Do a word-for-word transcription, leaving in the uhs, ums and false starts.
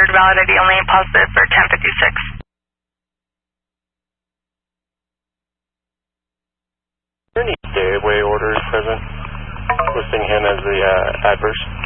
ordered, valid I D only, positive for ten fifty-six. Are there any stay-away orders present, listing him as the uh, adverse?